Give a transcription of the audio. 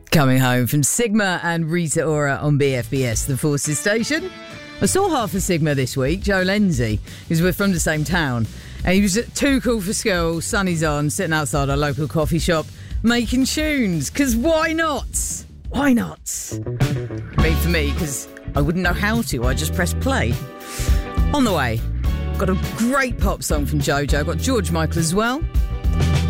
Coming home from Sigma and Rita Ora on BFBS, the Forces station. I saw half of Sigma this week, Joe Lenzie, who's we're from the same town. And he was at Too Cool for School, sunny's on, sitting outside our local coffee shop, making tunes. Because why not? Why not? I mean, for me, because I wouldn't know how to. I just press play. On the way, got a great pop song from Jojo. Got George Michael as well.